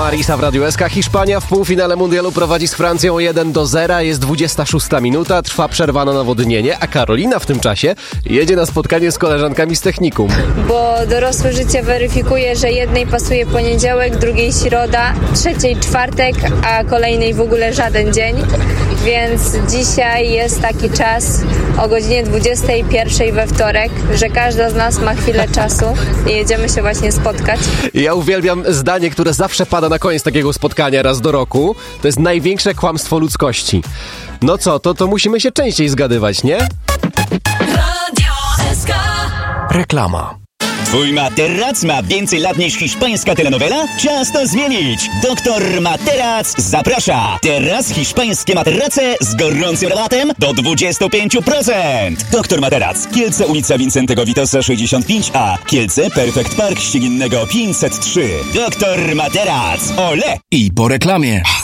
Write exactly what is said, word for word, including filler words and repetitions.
Marisa w Radiu S K. Hiszpania w półfinale mundialu prowadzi z Francją jeden do zera. Jest dwudziesta szósta minuta, trwa przerwa na nawodnienie, a Karolina w tym czasie jedzie na spotkanie z koleżankami z technikum. Bo dorosłe życie weryfikuje, że jednej pasuje poniedziałek, drugiej środa, trzeciej czwartek, a kolejnej w ogóle żaden dzień. Więc dzisiaj jest taki czas o godzinie dwudziestej pierwszej we wtorek, że każda z nas ma chwilę czasu i jedziemy się właśnie spotkać. Ja uwielbiam zdanie, które zawsze pada na koniec takiego spotkania raz do roku. To jest największe kłamstwo ludzkości. No co, to, to musimy się częściej zgadywać, nie? Radio S K. Reklama. Twój materac ma więcej lat niż hiszpańska telenowela? Czas to zmienić! Doktor Materac zaprasza! Teraz hiszpańskie materace z gorącym rabatem do dwadzieścia pięć procent! Doktor Materac, Kielce, ulica Wincentego Witosa sześćdziesiąt pięć A, Kielce, Perfect Park Ścieginnego pięćset trzy. Doktor Materac, ole! I po reklamie.